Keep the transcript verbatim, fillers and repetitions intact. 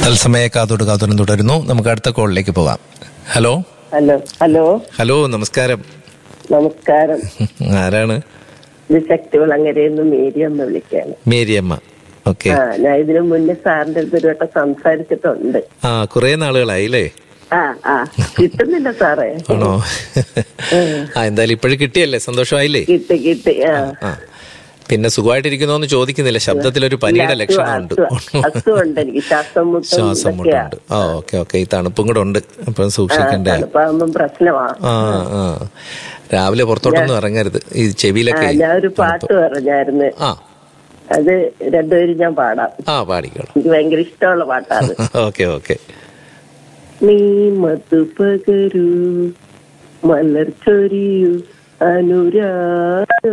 തത്സമയ കാതോട് കാതോടും തുടരുന്നു. നമുക്ക് അടുത്ത കോളിലേക്ക് പോകാം. ഹലോ ഹലോ ഹലോ ഹലോ നമസ്കാരം. നമസ്കാരം. ആരാണ്? ഇത് ശക്തികുളങ്ങരയെന്ന് മേരിയമ്മ വിളിക്കാണ്. മേരിയമ്മ. ഓക്കെ. ആ ഞാൻ ഇതിനു മുന്നേ സാറിന്റെ അടുത്ത് ഒരു വട്ടം സംസാരിച്ചിട്ടുണ്ട്. ആ കുറെ നാളുകളായില്ലേ? ആ ആ കിട്ടുന്നില്ല സാറേ. ആണോ? ആ എന്തായാലും ഇപ്പോഴും കിട്ടിയല്ലേ, സന്തോഷമായില്ലേ? കിട്ടി കിട്ടി. ആ പിന്നെ സുഖമായിട്ടിരിക്കുന്നോന്ന് ചോദിക്കുന്നില്ല, ശബ്ദത്തിലൊരു പനിയുടെ ലക്ഷണമുണ്ട്. അസുഖമുണ്ട് എനിക്ക്, ശ്വാസം ശ്വാസം മുട്ടുണ്ട്. ആ ഓക്കെ ഓക്കെ. ഈ തണുപ്പും കൂടെ ഉണ്ട്, അപ്പം സൂക്ഷിക്കണ്ടേ. പ്രശ്നമാണ്. ആ ആ രാവിലെ പുറത്തോട്ടൊന്നും ഇറങ്ങരുത്, ഈ ചെവിയിലൊക്കെ. ഞാൻ ഒരു പാട്ട് പറഞ്ഞായിരുന്നു, ആ അത് രണ്ടുപേരും ഞാൻ പാടാം. ആ പാടിക്കോളാം. എനിക്ക് ഭയങ്കര ഇഷ്ടമുള്ള പാട്ടാണ്. Okay okay. നീ മധു പകരൂ മലർ ചൊരിയൂ അനുരാഗ